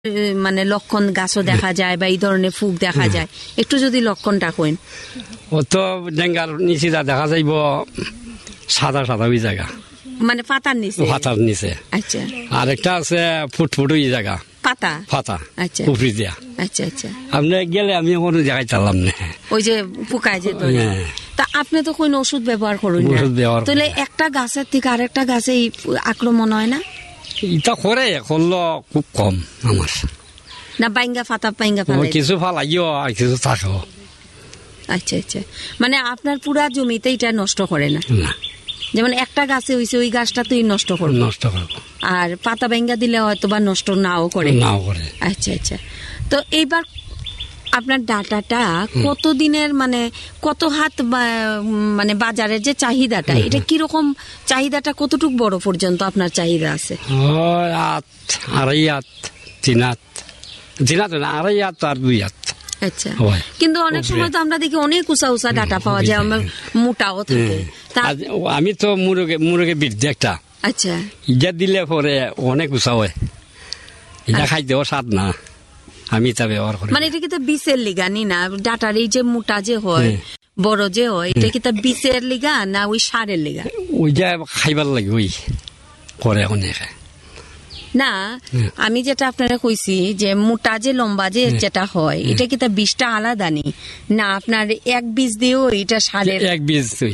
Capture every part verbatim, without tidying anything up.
মানে লক্ষণ গাছও দেখা যায় বা এই ধরনের ফুক দেখা যায়, একটু যদি লক্ষণটা কইন। ও তো ডেঙ্গার নিচে যা দেখা যাইব সাদা সাদা ওই জায়গা, মানে পাতার নিচে। পাতার নিচে। আচ্ছা। আর একটা আছে ফুটফুট ওই জায়গা পাতা পাতা। আচ্ছা উপরি দিয়া। আচ্ছা আচ্ছা। আপনি গেলে আমি কোনো জায়গায় চালাম না, ওই যে পোকায় যে ধরে। তা আপনি তো কোন ওষুধ ব্যবহার করুন না, তাহলে একটা গাছের থেকে আরেকটা গাছে আক্রমণ হয় না? এটা করে করলো খুব কম আমার না, বাইঙ্গা ফাতা বাইঙ্গা ফালাই কিছু ফালাইও আর কিছু থাকো। আচ্ছা আচ্ছা, মানে আপনার পুরা জমিতে এটা নষ্ট করে না? না, যেমন একটা গাছে হইছে ওই গাছটা তুই নষ্ট করবো, নষ্ট করবো। আর পাতা বাইঙ্গা দিলে হয়তো বা নষ্ট নাও করে। নাও করে। আচ্ছা আচ্ছা। তো এইবার আপনার ডাটাটা কতদিনের মানে কত হাত মানে বাজারের যে চাহিদাটা, এটা কিরকম চাহিদাটা, কতটুকু বড় পর্যন্ত আপনার চাহিদা আছে? আট আড়াই হাত তিন হাত তিন হাত না আড়াই হাত আর দুই হাত। আচ্ছা। কিন্তু অনেক সময় তো আমরা দেখি অনেক উঁচা উঁচা ডাটা পাওয়া যায়, আমার মোটাও থাকে। আমি তো মুরগে মুরগে বৃদ্ধি একটা। আচ্ছা। ইটা দিলে পরে অনেক উঁচা হয়, এটা খাইতেও স্বাদ না, আমি তা ব্যবহার করি। মানে এটা কি তো বিষের লিগা নি না, ডাটার এই যে মোটা যে হয় বড় যে হয়, এটা কি তা বিষের লিগা না ওই সারের লিগা? ওইটা খাইবার লাগে ওই করে অনেকে। না, আমি যেটা আপনারা কইছি যে মোটা যে লম্বা যে যেটা হয়, এটা কি তা বিষটা আলাদা নি না আপনার এক বীজ দিয়েও এটা সারের? এক বীজ তুই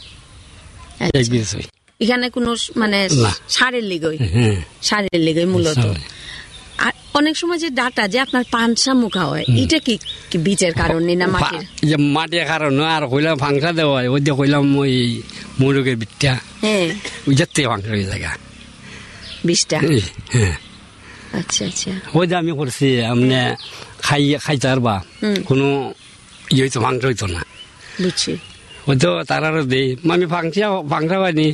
এক বীজ তুই এখানে কোনো মানে সারের লিগই সারের লিগই মূলত। আর অনেক সময় যে ডাটা যে আপনার পানসা মুখা হয়, এটা কি বীজের কারণে না মাটির? মাটির কারণে। আর কইলাম ফাংসা দেওয়া হয়, ওই যে কইলাম ওই মুরগের বিটটা, হ্যাঁ ওই যাতে ফাংসা হয়ে জায়গা বিষটা। হ্যাঁ। আচ্ছা আচ্ছা। ওই যে আমি করছি আপনি খাই খাইতে পারবা, কোনো ইয়ে হইতো ফাংসা হইতো না। বুঝছি। ওই তো তারা দেই আমি ফাংসা ফাংসা হয়নি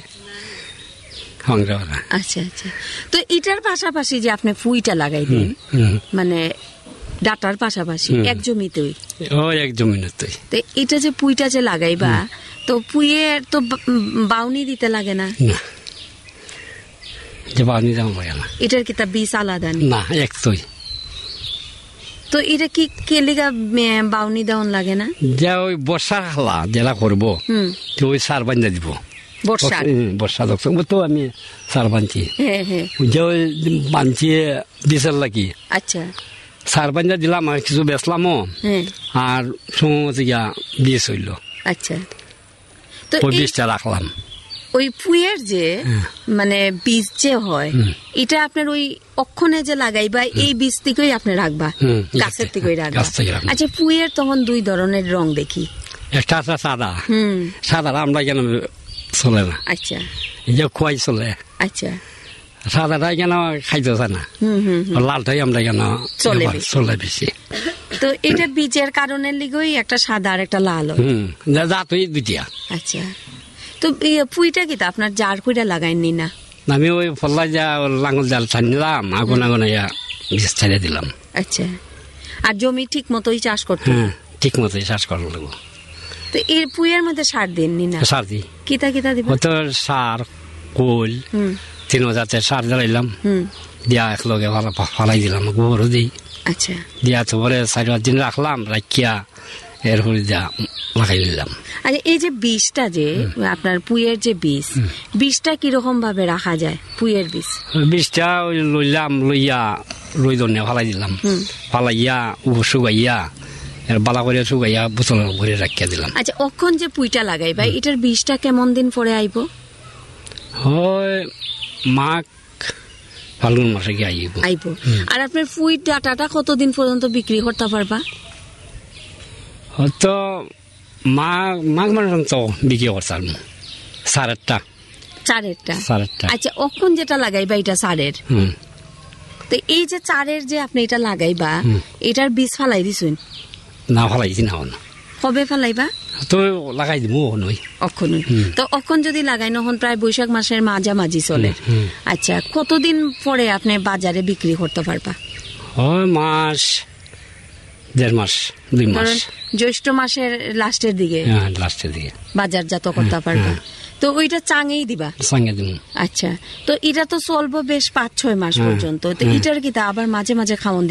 ফাংসা হয় না। আচ্ছা আচ্ছা। তো এটার পাশাপাশি যে আপনি ফুইটা লাগাই দিন, মানে ডাটার পাশাপাশি এক জমিতেই? ও এক জমিতে। তো এটা যে পুইটা যে লাগাইবা, তো পুইয়ের তো বাউনি দিতে লাগে না? না, যে বাউনি দাম লাগে না। এটার কি তা বীজ আলাদা না? এক তুই। তো এটা কি কেলিগা বাউনি দেওয়ান লাগে না? যে ওই বর্ষা খালা জেলা করবো, ওই সার বান্ধা দিব। বর্ষা বর্ষা তো আমি সার বানছি, যে ওই বানছি বিশাল লাগি। আচ্ছা। সার বান্ধা দিলাম আর কিছু বেচলামও, আর সময় গিয়া বিষ হইল। আচ্ছা। তো ওই বীজটা রাখলাম। ওই ফুয়ের যে মানে বীজ যে হয়, এটা আপনার ওই অক্ষণে যে লাগাইবা এই বীজ থেকেই আপনি রাখবা, গাছের থেকেই রাখবা। আচ্ছা, ফুয়ের তখন দুই ধরনের রং দেখি, একটা আছে সাদা, সাদা আমরা কেন চলে না। আচ্ছা। এই যে খোয়াই চলে। আচ্ছা। সাদাটাই কেন খাইতেছে না, লালটাই আমরা কেন চলে চলে বেশি। তো এটা বীজের কারণের লিগেই একটা সাদা আর একটা লাল হয়। জাতই দুটিয়া। আচ্ছা। তো পুইটা কি আপনার জার পুইটা লাগাইনি না? আমি ওই ফল্লা যা লাঙল জাল ছাড়লাম, আগুন আগুন বীজ ছাড়িয়ে দিলাম। আচ্ছা। আর জমি ঠিক মতোই চাষ করতে? হ্যাঁ, ঠিক মতোই চাষ করা লাগবো। তো এর পুইয়ের মধ্যে সার দিননি না? সার দিই। কিতা কিতা দিব? তো সার কোল তিন জাতের সার জ্বালাইলাম, দিয়া একলগে ফালাই দিলাম, গোবরও দিই। আচ্ছা। দিয়া তো পরে চার পাঁচ দিন রাখলাম, রাখিয়া এরপরে যা লাগাই নিলাম। আচ্ছা, এই যে বীজটা যে আপনার পুইয়ের যে বীজ, বীজটা কিরকম ভাবে রাখা যায়? পুইয়ের বীজ বীজটা ওই লইলাম, লইয়া রই ধনে ফালাই দিলাম, ফালাইয়া শুকাইয়া বালা করে শুকাইয়া বোতলের ভরে রাখিয়া দিলাম। আচ্ছা, অখন যে পুইটা লাগাই ভাই, এটার বীজটা কেমন দিন পরে আইব? হয় মাঘ ফাল্গুন মাসে গিয়ে আইব আইব। আর আপনার পুই ডাটাটা কতদিন পর্যন্ত বিক্রি করতে পারবা? হয়তো মাঘ মাঘ মাস তো বিক্রি করতাম সারেরটা চারেরটা সারেরটা। আচ্ছা, অখন যেটা লাগাইবা এটা সারের। তো এই যে চারের যে আপনি এটা লাগাইবা, এটার বীজ ফালাই দিছুন না? ফালাইছি না। কবে ফালাইবা? তো লাগাই দিব নই অক্ষণ। তো অক্ষণ যদি লাগাই নখন প্রায় বৈশাখ মাসের মাঝামাঝি চলে। আচ্ছা, কতদিন পরে আপনি বাজারে বিক্রি করতে পারবা? হয় মাস দেড় মাস দুই মাস। জ্যৈষ্ঠ মাসের লাস্টের দিকে লাস্টের দিকে বাজারজাত করতে পারবা। তো ওইটা চাঙেই দিবা? চাঙে দিব। আচ্ছা। তো এটা তো চলবো বেশ পাঁচ ছয় মাস পর্যন্ত। তো এটার কি তা আবার মাঝে মাঝে খাওয়ান